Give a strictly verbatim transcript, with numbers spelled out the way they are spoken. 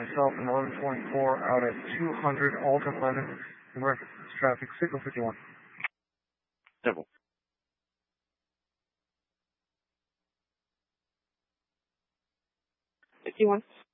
myself and eleven twenty-four out at two hundred Alton Lennon in reference to traffic, signal fifty-one. Simple. fifty-one.